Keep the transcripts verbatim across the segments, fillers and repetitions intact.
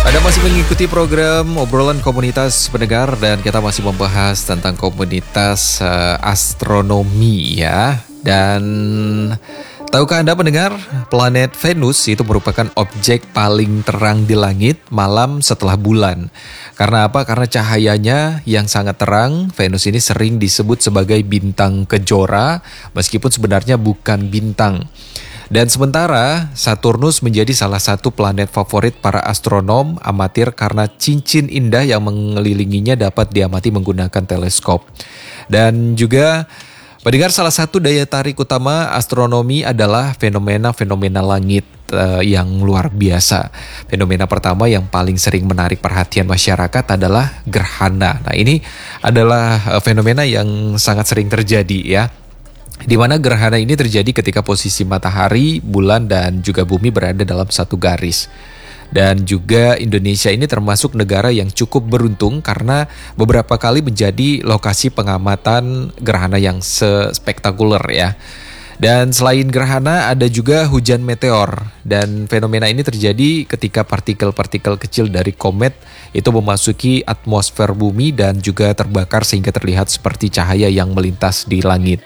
Anda masih mengikuti program obrolan komunitas pendengar dan kita masih membahas tentang komunitas uh, astronomi ya. Dan tahukah Anda pendengar, planet Venus itu merupakan objek paling terang di langit malam setelah bulan. Karena apa? Karena cahayanya yang sangat terang. Venus ini sering disebut sebagai bintang kejora meskipun sebenarnya bukan bintang. Dan sementara Saturnus menjadi salah satu planet favorit para astronom amatir karena cincin indah yang mengelilinginya dapat diamati menggunakan teleskop. Dan juga pendengar, salah satu daya tarik utama astronomi adalah fenomena-fenomena langit uh, yang luar biasa. Fenomena pertama yang paling sering menarik perhatian masyarakat adalah gerhana. Nah, ini adalah uh, fenomena yang sangat sering terjadi ya. Di mana gerhana ini terjadi ketika posisi matahari, bulan, dan juga bumi berada dalam satu garis. Dan juga Indonesia ini termasuk negara yang cukup beruntung karena beberapa kali menjadi lokasi pengamatan gerhana yang spektakuler ya. Dan selain gerhana ada juga hujan meteor. Dan fenomena ini terjadi ketika partikel-partikel kecil dari komet itu memasuki atmosfer bumi dan juga terbakar sehingga terlihat seperti cahaya yang melintas di langit.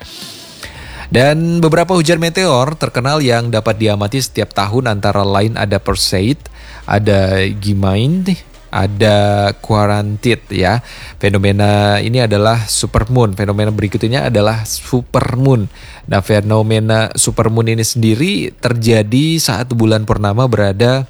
Dan beberapa hujan meteor terkenal yang dapat diamati setiap tahun antara lain ada Perseid, ada Geminid, ada Quarantid ya. Fenomena ini adalah supermoon. Fenomena berikutnya adalah supermoon. Nah, fenomena supermoon ini sendiri terjadi saat bulan purnama berada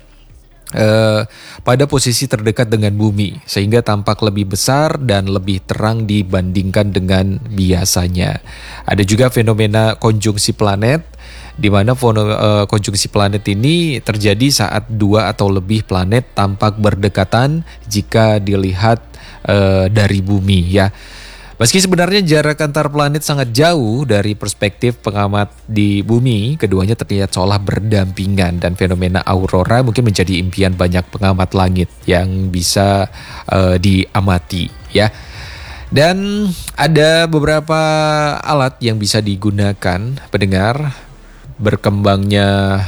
Uh, pada posisi terdekat dengan bumi sehingga tampak lebih besar dan lebih terang dibandingkan dengan biasanya. Ada juga fenomena konjungsi planet di mana uh, konjungsi planet ini terjadi saat dua atau lebih planet tampak berdekatan jika dilihat uh, dari bumi ya. Meski sebenarnya jarak antar planet sangat jauh dari perspektif pengamat di bumi, keduanya terlihat seolah berdampingan dan fenomena aurora mungkin menjadi impian banyak pengamat langit yang bisa uh, diamati ya. Dan ada beberapa alat yang bisa digunakan pendengar. Berkembangnya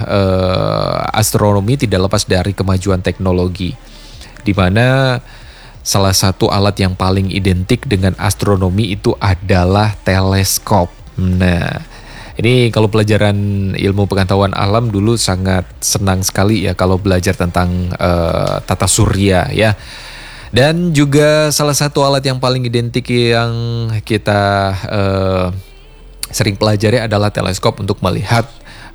uh, astronomi tidak lepas dari kemajuan teknologi, di mana salah satu alat yang paling identik dengan astronomi itu adalah teleskop. Nah, ini kalau pelajaran ilmu pengetahuan alam dulu sangat senang sekali ya kalau belajar tentang uh, tata surya ya. Dan juga salah satu alat yang paling identik yang kita uh, sering pelajari adalah teleskop untuk melihat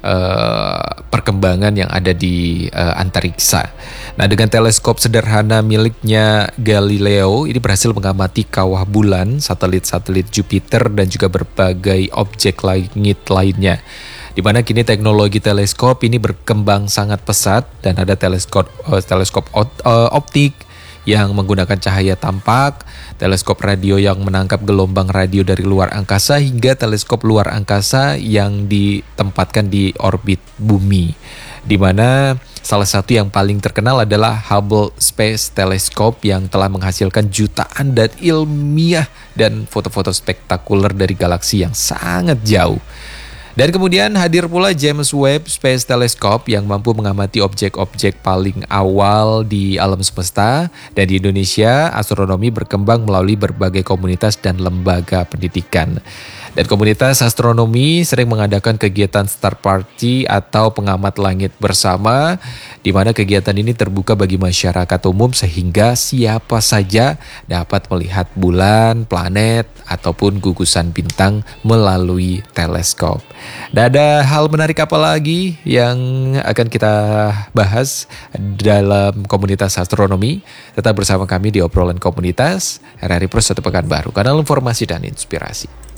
Uh, perkembangan yang ada di uh, antariksa. Nah, dengan teleskop sederhana miliknya Galileo ini berhasil mengamati kawah bulan, satelit-satelit Jupiter dan juga berbagai objek langit lainnya. Di mana kini teknologi teleskop ini berkembang sangat pesat dan ada teleskop uh, teleskop ot, uh, optik yang menggunakan cahaya tampak, teleskop radio yang menangkap gelombang radio dari luar angkasa, hingga teleskop luar angkasa yang ditempatkan di orbit bumi. Di mana salah satu yang paling terkenal adalah Hubble Space Telescope yang telah menghasilkan jutaan dan ilmiah dan foto-foto spektakuler dari galaksi yang sangat jauh. Dan kemudian hadir pula James Webb Space Telescope yang mampu mengamati objek-objek paling awal di alam semesta. Dan di Indonesia, astronomi berkembang melalui berbagai komunitas dan lembaga pendidikan. Dan komunitas astronomi sering mengadakan kegiatan Star Party atau pengamat langit bersama, di mana kegiatan ini terbuka bagi masyarakat umum sehingga siapa saja dapat melihat bulan, planet, ataupun gugusan bintang melalui teleskop. Dan ada hal menarik apa lagi yang akan kita bahas dalam komunitas astronomi? Tetap bersama kami di obrolan komunitas R R I Pro Satu Pekanbaru, kanal informasi dan inspirasi.